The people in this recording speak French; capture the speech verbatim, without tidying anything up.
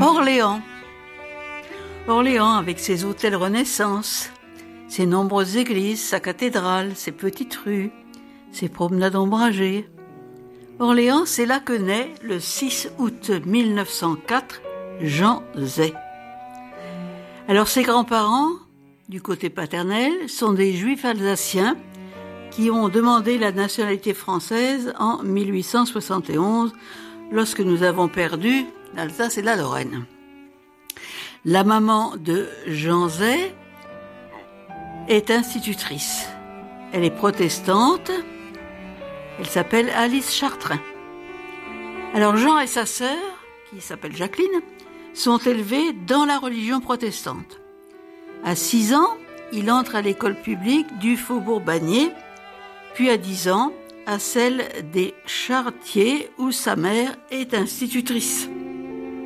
Orléans. Orléans avec ses hôtels Renaissance, ses nombreuses églises, sa cathédrale, ses petites rues, ses promenades ombragées. Orléans, c'est là que naît, le six août mille neuf cent quatre, Jean Zay. Alors ses grands-parents, du côté paternel, sont des juifs alsaciens qui ont demandé la nationalité française en mille huit cent soixante et onze, lorsque nous avons perdu l'Alsace et la Lorraine. La maman de Jean Zay est institutrice. Elle est protestante. Elle s'appelle Alice Chartrain. Alors Jean et sa sœur, qui s'appelle Jacqueline, sont élevés dans la religion protestante. À six ans, il entre à l'école publique du Faubourg Bagné, puis à dix ans, à celle des Charretiers, où sa mère est institutrice.